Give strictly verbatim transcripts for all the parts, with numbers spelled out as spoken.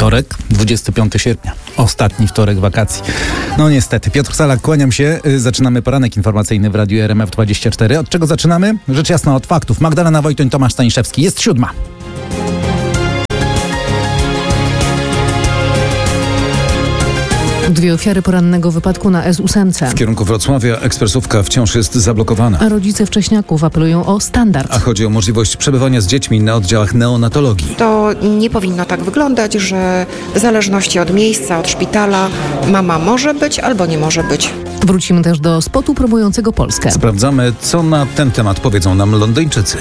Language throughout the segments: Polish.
Wtorek, dwudziestego piątego sierpnia. Ostatni wtorek wakacji. No niestety. Piotr Salak, kłaniam się. Zaczynamy poranek informacyjny w Radiu R M F dwadzieścia cztery. Od czego zaczynamy? Rzecz jasna od faktów. Magdalena Wojtoń, Tomasz Staniszewski. Jest siódma. Dwie ofiary porannego wypadku na S osiem. W kierunku Wrocławia ekspresówka wciąż jest zablokowana. A rodzice wcześniaków apelują o standard. A chodzi o możliwość przebywania z dziećmi na oddziałach neonatologii. To nie powinno tak wyglądać, że w zależności od miejsca, od szpitala mama może być albo nie może być. Wrócimy też do spotu promującego Polskę. Sprawdzamy, co na ten temat powiedzą nam Londyńczycy.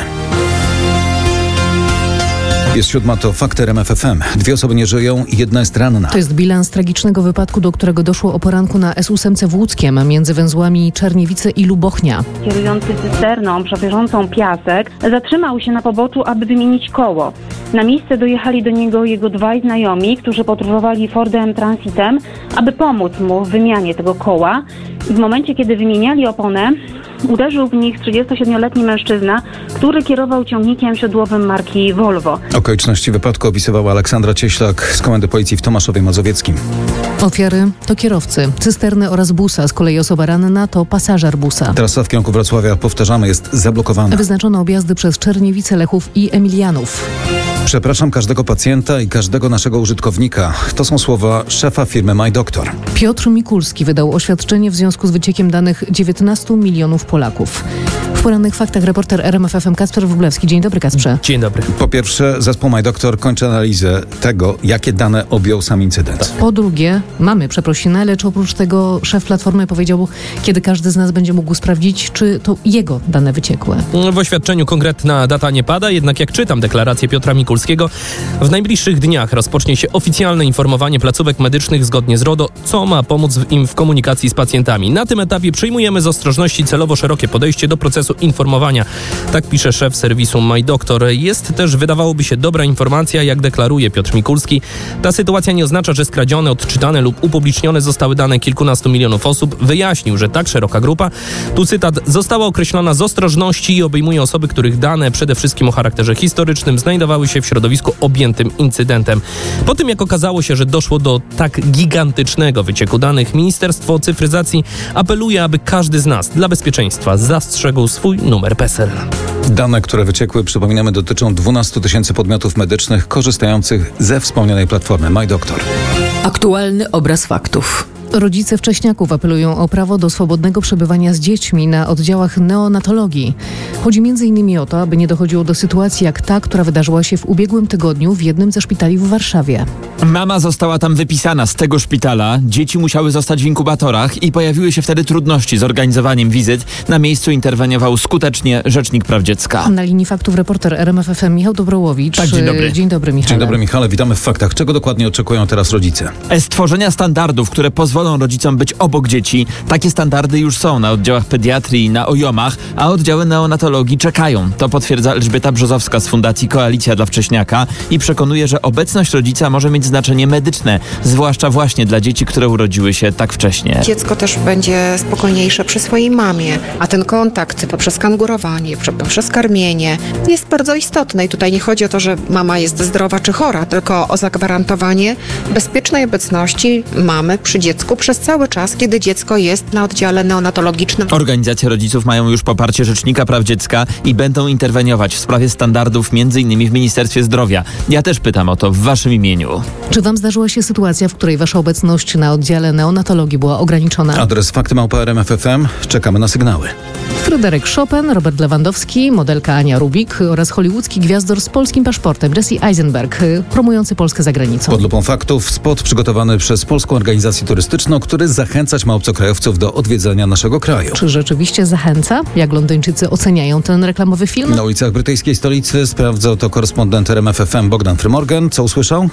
Jest siódma, to fakty R M F F M. Dwie osoby nie żyją i jedna jest ranna. To jest bilans tragicznego wypadku, do którego doszło o poranku na S osiem w Łódzkiem między węzłami Czerniewice i Lubochnia. Kierujący cysterną przewożącą piasek zatrzymał się na poboczu, aby wymienić koło. Na miejsce dojechali do niego jego dwaj znajomi, którzy podróżowali Fordem Transitem, aby pomóc mu w wymianie tego koła. W momencie, kiedy wymieniali oponę, uderzył w nich trzydziestosiedmioletni mężczyzna, który kierował ciągnikiem siodłowym marki Volvo. Okoliczności wypadku opisywała Aleksandra Cieślak z Komendy Policji w Tomaszowie Mazowieckim. Ofiary to kierowcy cysterny oraz busa, z kolei osoba ranna to pasażer busa. Trasa w kierunku Wrocławia, powtarzamy, jest zablokowana. Wyznaczono objazdy przez Czerniewice, Lechów i Emilianów. Przepraszam każdego pacjenta i każdego naszego użytkownika. To są słowa szefa firmy MyDoctor. Piotr Mikulski wydał oświadczenie w związku z wyciekiem danych dziewiętnastu milionów Polaków. W porannych faktach reporter R M F F M Kacper Wróblewski. Dzień dobry, Kacprze. Dzień dobry. Po pierwsze, zespół MyDoctor kończy analizę tego, jakie dane objął sam incydent. Po drugie, mamy przeprosiny, lecz oprócz tego szef Platformy powiedział, kiedy każdy z nas będzie mógł sprawdzić, czy to jego dane wyciekły. W oświadczeniu konkretna data nie pada, jednak jak czytam deklarację Piotra Mikulskiego, w najbliższych dniach rozpocznie się oficjalne informowanie placówek medycznych zgodnie z RODO, co ma pomóc im w komunikacji z pacjentami. Na tym etapie przyjmujemy z ostrożności celowo szerokie podejście do procesu informowania. Tak pisze szef serwisu MyDoctor. Jest też, wydawałoby się, dobra informacja, jak deklaruje Piotr Mikulski. Ta sytuacja nie oznacza, że skradzione, odczytane lub upublicznione zostały dane kilkunastu milionów osób. Wyjaśnił, że tak szeroka grupa, tu cytat, została określona z ostrożności i obejmuje osoby, których dane, przede wszystkim o charakterze historycznym, znajdowały się w środowisku objętym incydentem. Po tym, jak okazało się, że doszło do tak gigantycznego wycieku danych, Ministerstwo Cyfryzacji apeluje, aby każdy z nas dla bezpieczeństwa zastrzegł swój numer P E S E L. Dane, które wyciekły, przypominamy, dotyczą dwunastu tysięcy podmiotów medycznych korzystających ze wspomnianej platformy MyDoctor. Aktualny obraz faktów. Rodzice wcześniaków apelują o prawo do swobodnego przebywania z dziećmi na oddziałach neonatologii. Chodzi między innymi o to, aby nie dochodziło do sytuacji jak ta, która wydarzyła się w ubiegłym tygodniu w jednym ze szpitali w Warszawie. Mama została tam wypisana z tego szpitala, dzieci musiały zostać w inkubatorach i pojawiły się wtedy trudności z organizowaniem wizyt. Na miejscu interweniował skutecznie Rzecznik Praw Dziecka. Na linii faktów reporter R M F F M Michał Dobrowowicz. Tak, dzień dobry. Dzień dobry, Michale. Dzień dobry, Michale. Witamy w faktach. Czego dokładnie oczekują teraz rodzice? Stworzenia standardów, które pozwolą rodzicom być obok dzieci. Takie standardy już są na oddziałach pediatrii, na O J O M-ach, a oddziały neonatologii czekają. To potwierdza Elżbieta Brzozowska z Fundacji Koalicja dla Wcześniaka i przekonuje, że obecność rodzica może mieć znaczenie medyczne, zwłaszcza właśnie dla dzieci, które urodziły się tak wcześnie. Dziecko też będzie spokojniejsze przy swojej mamie, a ten kontakt poprzez kangurowanie, poprzez karmienie jest bardzo istotny. I tutaj nie chodzi o to, że mama jest zdrowa czy chora, tylko o zagwarantowanie bezpiecznej obecności mamy przy dziecku przez cały czas, kiedy dziecko jest na oddziale neonatologicznym. Organizacje rodziców mają już poparcie Rzecznika Praw Dziecka i będą interweniować w sprawie standardów między innymi w Ministerstwie Zdrowia. Ja też pytam o to w waszym imieniu. Czy wam zdarzyła się sytuacja, w której wasza obecność na oddziale neonatologii była ograniczona? Adres fakty małpa R M F F M. Czekamy na sygnały. Fryderyk Chopin, Robert Lewandowski, modelka Ania Rubik oraz hollywoodzki gwiazdor z polskim paszportem Jesse Eisenberg, promujący Polskę za granicą. Pod lupą faktów spot przygotowany przez Polską Organizację Turystyczną, który zachęcać ma obcokrajowców do odwiedzania naszego kraju. Czy rzeczywiście zachęca? Jak Londyńczycy oceniają ten reklamowy film? Na ulicach brytyjskiej stolicy sprawdzał to korespondent R M F F M Bogdan Frymorgan. Co usłyszał?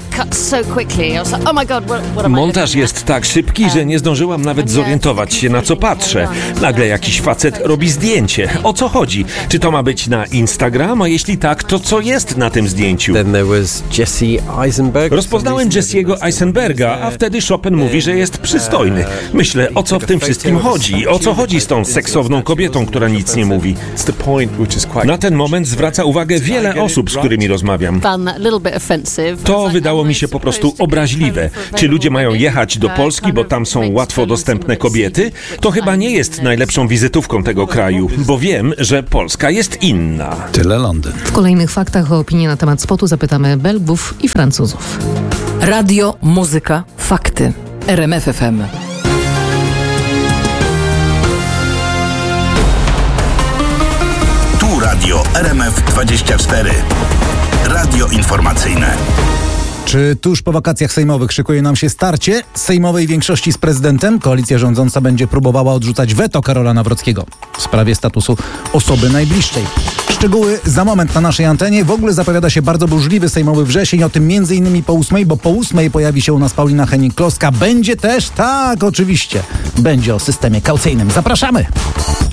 Montaż jest tak szybki, że nie zdążyłam nawet zorientować się, na co patrzę. Nagle jakiś facet robi zdjęcie zdjęcie. O co chodzi? Czy to ma być na Instagram? A jeśli tak, to co jest na tym zdjęciu? Rozpoznałem Jesse'ego Eisenberga, a wtedy Chopin mówi, że jest przystojny. Myślę, o co w tym wszystkim chodzi? O co chodzi z tą seksowną kobietą, która nic nie mówi? Na ten moment zwraca uwagę wiele osób, z którymi rozmawiam. To wydało mi się po prostu obraźliwe. Czy ludzie mają jechać do Polski, bo tam są łatwo dostępne kobiety? To chyba nie jest najlepszą wizytówką tego kraju, bo wiem, że Polska jest inna. Tyle Londyn. W kolejnych faktach o opinię na temat spotu zapytamy Belgów i Francuzów. Radio, muzyka, fakty. R M F F M. Tu Radio R M F dwadzieścia cztery. Radio informacyjne. Czy tuż po wakacjach sejmowych szykuje nam się starcie sejmowej większości z prezydentem? Koalicja rządząca będzie próbowała odrzucać weto Karola Nawrockiego w sprawie statusu osoby najbliższej. Szczegóły za moment na naszej antenie. W ogóle zapowiada się bardzo burzliwy sejmowy wrzesień, o tym między innymi po ósmej, bo po ósmej pojawi się u nas Paulina Henning-Kloska. Będzie też, tak, oczywiście, będzie o systemie kaucyjnym. Zapraszamy!